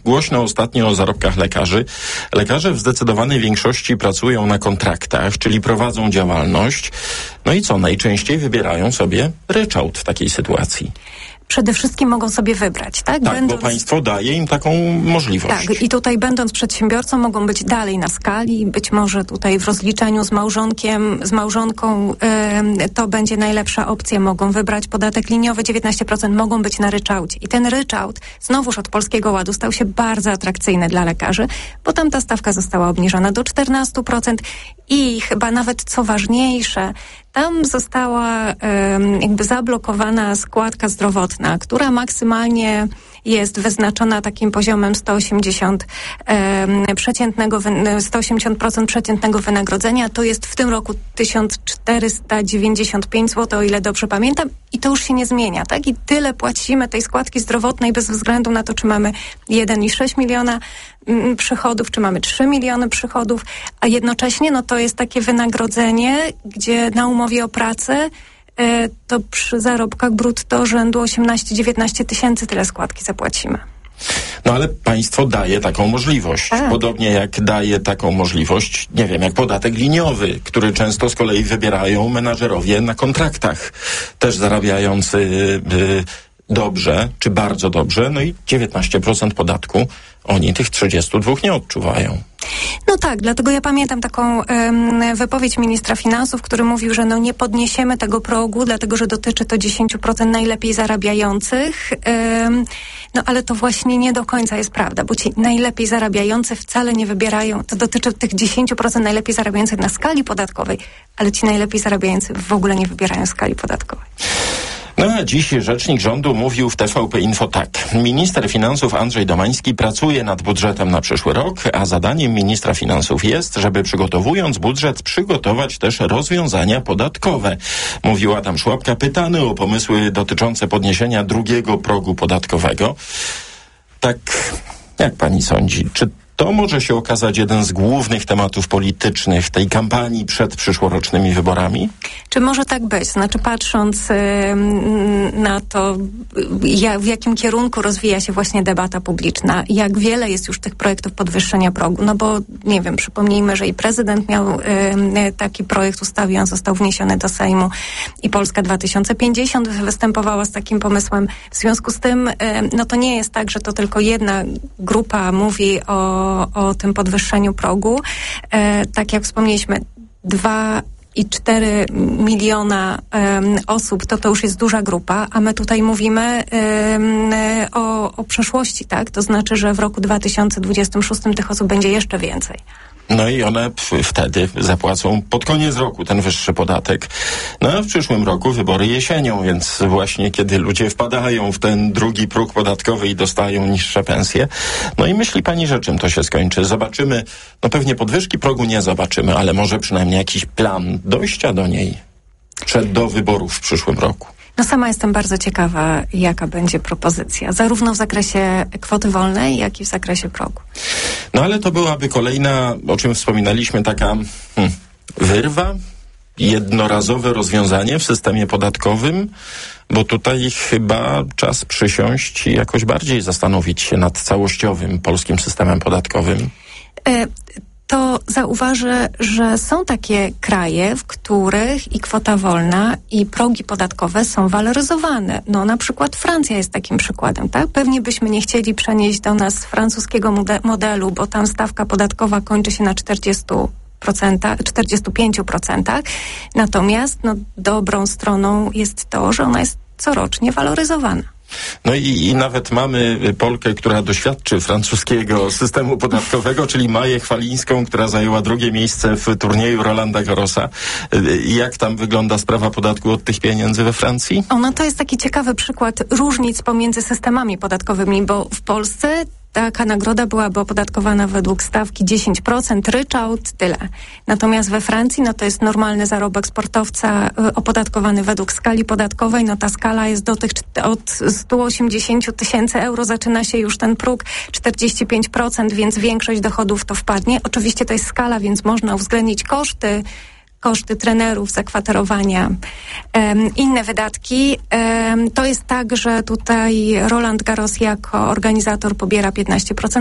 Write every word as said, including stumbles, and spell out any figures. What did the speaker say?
Głośno ostatnio o zarobkach lekarzy. Lekarze w zdecydowanej większości pracują na kontraktach, czyli prowadzą działalność. No i co? Najczęściej wybierają sobie ryczałt w takiej sytuacji. Przede wszystkim mogą sobie wybrać, tak? Tak, będąc... bo państwo daje im taką możliwość. Tak, i tutaj będąc przedsiębiorcą mogą być dalej na skali, być może tutaj w rozliczeniu z małżonkiem, z małżonką yy, to będzie najlepsza opcja. Mogą wybrać podatek liniowy dziewiętnaście procent, mogą być na ryczałcie. I ten ryczałt znowuż od Polskiego Ładu stał się bardzo atrakcyjny dla lekarzy, bo tam ta stawka została obniżona do czternaście procent i chyba nawet co ważniejsze, tam została um, jakby zablokowana składka zdrowotna, która maksymalnie jest wyznaczona takim poziomem sto osiemdziesiąt um, przeciętnego, sto osiemdziesiąt procent przeciętnego wynagrodzenia. To jest w tym roku tysiąc czterysta dziewięćdziesiąt pięć złotych, o ile dobrze pamiętam. I to już się nie zmienia, tak? I tyle płacimy tej składki zdrowotnej bez względu na to, czy mamy jeden i sześć miliona mm, przychodów, czy mamy trzy miliony przychodów, a jednocześnie no to jest takie wynagrodzenie, gdzie na umowie o pracę y, to przy zarobkach brutto rzędu osiemnaście dziewiętnaście tysięcy tyle składki zapłacimy. No ale państwo daje taką możliwość. Tak. Podobnie jak daje taką możliwość, nie wiem, jak podatek liniowy, który często z kolei wybierają menadżerowie na kontraktach, też zarabiający y, dobrze, czy bardzo dobrze, no i dziewiętnaście procent podatku oni tych trzydziestu dwóch nie odczuwają. No tak, dlatego ja pamiętam taką um, wypowiedź ministra finansów, który mówił, że no nie podniesiemy tego progu, dlatego że dotyczy to dziesięć procent najlepiej zarabiających. Um, no ale to właśnie nie do końca jest prawda, bo ci najlepiej zarabiający wcale nie wybierają, to dotyczy tych dziesięć procent najlepiej zarabiających na skali podatkowej, ale ci najlepiej zarabiający w ogóle nie wybierają skali podatkowej. No a dziś rzecznik rządu mówił w T V P Info tak. Minister finansów Andrzej Domański pracuje nad budżetem na przyszły rok, a zadaniem ministra finansów jest, żeby przygotowując budżet, przygotować też rozwiązania podatkowe. Mówił Adam Szłapka, pytany o pomysły dotyczące podniesienia drugiego progu podatkowego. Tak, jak pani sądzi, czy to może się okazać jeden z głównych tematów politycznych tej kampanii przed przyszłorocznymi wyborami? Czy może tak być? Znaczy patrząc y, na to, jak, w jakim kierunku rozwija się właśnie debata publiczna, jak wiele jest już tych projektów podwyższenia progu, no bo nie wiem, przypomnijmy, że i prezydent miał y, taki projekt ustawy, on został wniesiony do Sejmu i Polska dwa tysiące pięćdziesiąt występowała z takim pomysłem. W związku z tym, y, no to nie jest tak, że to tylko jedna grupa mówi o o tym podwyższeniu progu. E, tak jak wspomnieliśmy, dwa i cztery miliona um, osób, to to już jest duża grupa, a my tutaj mówimy um, o, o przeszłości, tak? To znaczy, że w roku dwa tysiące dwudziestym szóstym tych osób będzie jeszcze więcej. No i one p- wtedy zapłacą pod koniec roku ten wyższy podatek. No a w przyszłym roku wybory jesienią, więc właśnie kiedy ludzie wpadają w ten drugi próg podatkowy i dostają niższe pensje. No i myśli pani, że czym to się skończy? Zobaczymy, no pewnie podwyżki progu nie zobaczymy, ale może przynajmniej jakiś plan dojścia do niej przed do wyborów w przyszłym roku. No sama jestem bardzo ciekawa, jaka będzie propozycja, zarówno w zakresie kwoty wolnej, jak i w zakresie progu. No ale to byłaby kolejna, o czym wspominaliśmy, taka hmm, wyrwa, jednorazowe rozwiązanie w systemie podatkowym, bo tutaj chyba czas przysiąść i jakoś bardziej zastanowić się nad całościowym polskim systemem podatkowym. Y- to zauważę, że są takie kraje, w których i kwota wolna, i progi podatkowe są waloryzowane. No na przykład Francja jest takim przykładem, tak? Pewnie byśmy nie chcieli przenieść do nas francuskiego modelu, bo tam stawka podatkowa kończy się na czterdzieści procent, czterdzieści pięć procent. Natomiast no, dobrą stroną jest to, że ona jest corocznie waloryzowana. No i, i nawet mamy Polkę, która doświadczy francuskiego systemu podatkowego, czyli Maję Chwalińską, która zajęła drugie miejsce w turnieju Rolanda Garrosa. Jak tam wygląda sprawa podatku od tych pieniędzy we Francji? No to jest taki ciekawy przykład różnic pomiędzy systemami podatkowymi, bo w Polsce taka nagroda byłaby opodatkowana według stawki dziesięć procent, ryczałt, tyle. Natomiast we Francji, no to jest normalny zarobek sportowca y, opodatkowany według skali podatkowej, no ta skala jest do tych od sto osiemdziesiąt tysięcy euro zaczyna się już ten próg czterdzieści pięć procent, więc większość dochodów to wpadnie. Oczywiście to jest skala, więc można uwzględnić koszty koszty trenerów, zakwaterowania, um, inne wydatki. Um, to jest tak, że tutaj Roland Garros jako organizator pobiera piętnaście procent